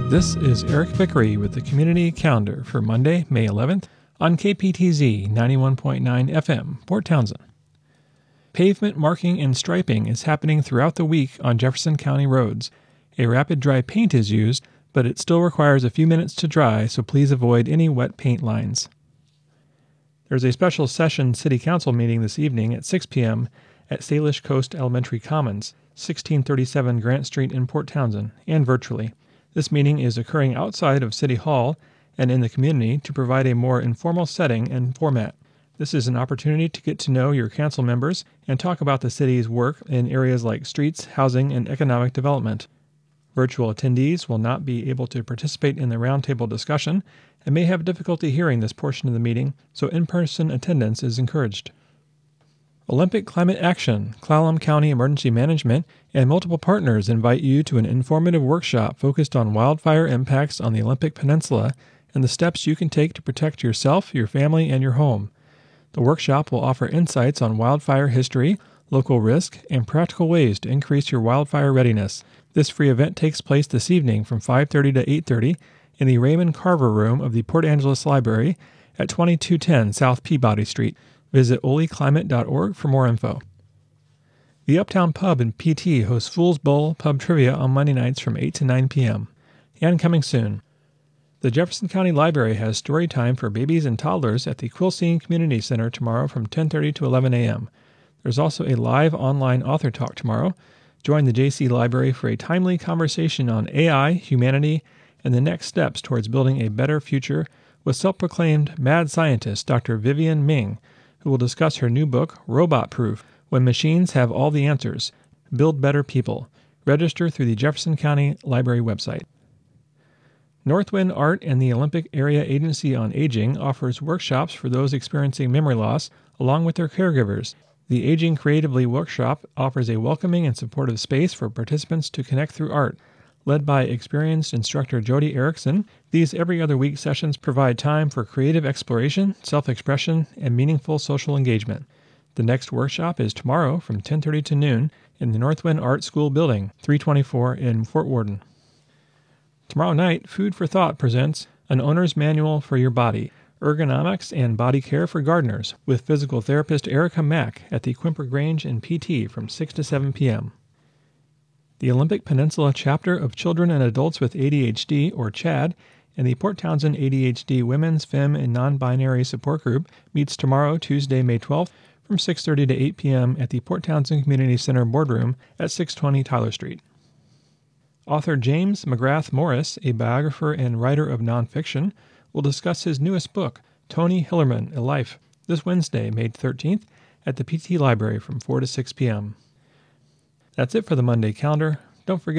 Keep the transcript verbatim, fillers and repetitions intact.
This is Eric Vickery with the Community Calendar for Monday, May eleventh on K P T Z ninety-one point nine F M, Port Townsend. Pavement marking and striping is happening throughout the week on Jefferson County roads. A rapid dry paint is used, but it still requires a few minutes to dry, so please avoid any wet paint lines. There's a special session City Council meeting this evening at six p.m. at Salish Coast Elementary Commons, sixteen thirty-seven Grant Street in Port Townsend, and virtually. This meeting is occurring outside of City Hall and in the community to provide a more informal setting and format. This is an opportunity to get to know your council members and talk about the city's work in areas like streets, housing, and economic development. Virtual attendees will not be able to participate in the roundtable discussion and may have difficulty hearing this portion of the meeting, so in-person attendance is encouraged. Olympic Climate Action, Clallam County Emergency Management, and multiple partners invite you to an informative workshop focused on wildfire impacts on the Olympic Peninsula and the steps you can take to protect yourself, your family, and your home. The workshop will offer insights on wildfire history, local risk, and practical ways to increase your wildfire readiness. This free event takes place this evening from five thirty to eight thirty in the Raymond Carver Room of the Port Angeles Library at twenty-two ten South Peabody Street. Visit ole climate dot org for more info. The Uptown Pub in P T hosts Fool's Bowl Pub Trivia on Monday nights from eight to nine p.m. And coming soon, the Jefferson County Library has story time for babies and toddlers at the Quilcene Community Center tomorrow from ten thirty to eleven a.m. There's also a live online author talk tomorrow. Join the J C Library for a timely conversation on A I, humanity, and the next steps towards building a better future with self-proclaimed mad scientist Doctor Vivian Ming, who will discuss her new book, Robot Proof, When Machines Have All the Answers. Build Better People. Register through the Jefferson County Library website. Northwind Art and the Olympic Area Agency on Aging offers workshops for those experiencing memory loss, along with their caregivers. The Aging Creatively workshop offers a welcoming and supportive space for participants to connect through art. Led by experienced instructor Jody Erickson, these every other week sessions provide time for creative exploration, self-expression, and meaningful social engagement. The next workshop is tomorrow from ten thirty to noon in the Northwind Art School Building, three twenty-four in Fort Worden. Tomorrow night, Food for Thought presents An Owner's Manual for Your Body, Ergonomics and Body Care for Gardeners, with physical therapist Erica Mack at the Quimper Grange in P T from six to seven p.m. The Olympic Peninsula chapter of Children and Adults with A D H D, or CHADD, and the Port Townsend A D H D Women's, Femme, and Non-Binary Support Group meets tomorrow, Tuesday, May twelfth, from six thirty to eight p.m. at the Port Townsend Community Center Boardroom at six twenty Tyler Street. Author James McGrath Morris, a biographer and writer of nonfiction, will discuss his newest book, Tony Hillerman, A Life, this Wednesday, May thirteenth, at the P T Library from four to six p.m. That's it for the Monday calendar. Don't forget